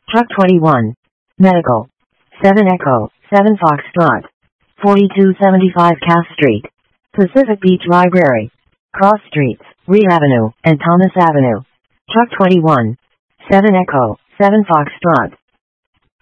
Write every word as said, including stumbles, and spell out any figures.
Truck twenty-one. Medical. seven Echo, seven Foxtrot. forty-two seventy-five Cass Street. Pacific Beach Library. Cross Streets, Rhea Avenue, and Thomas Avenue. Truck twenty-one. seven Echo, seven Foxtrot.